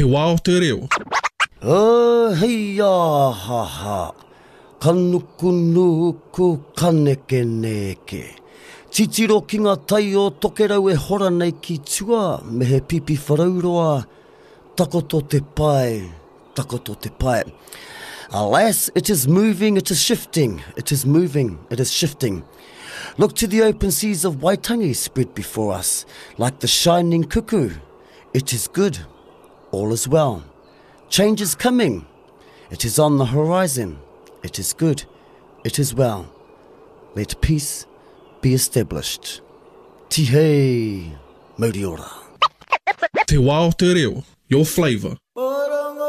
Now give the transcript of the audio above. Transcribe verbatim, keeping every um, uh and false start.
wā o te reo. Oh, hei a ha ha. Kanuku nuku kaneke neke. Titiro ki ngā tai o tokerau e hora nei ki tua, me he pipi wharauroa. Takoto te pai, takoto te pai. Alas, it is moving, it is shifting, it is moving, it is shifting. Look to the open seas of Waitangi spread before us, like the shining cuckoo. It is good, all is well. Change is coming, it is on the horizon. It is good, it is well. Let peace be established. Tihei, Mauri ora. Te wā o te reo, your flavour.